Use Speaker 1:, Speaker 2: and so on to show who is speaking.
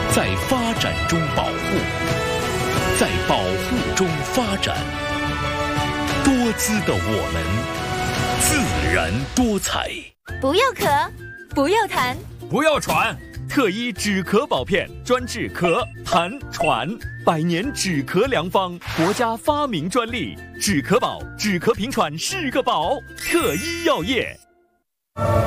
Speaker 1: 在发展中保护，在保护中发展。多姿的我们，自然多彩。
Speaker 2: 不要咳，不要痰，
Speaker 3: 不要喘。特医止咳宝片，专治咳、痰、喘，100年止咳良方，国家发明专利。止咳宝，止咳平喘是个宝。特医药业。